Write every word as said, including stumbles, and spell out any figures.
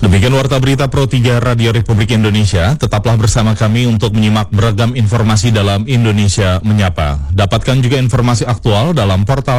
Demikian Warta Berita Pro tiga Radio Republik Indonesia. Tetaplah bersama kami untuk menyimak beragam informasi dalam Indonesia Menyapa. Dapatkan juga informasi aktual dalam portal